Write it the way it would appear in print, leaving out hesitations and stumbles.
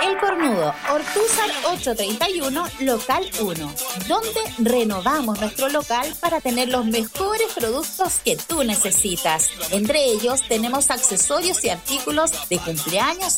El Cornudo, Ortúzar 831, local 1, donde renovamos nuestro local para tener los mejores productos que tú necesitas. Entre ellos tenemos accesorios y artículos de cumpleaños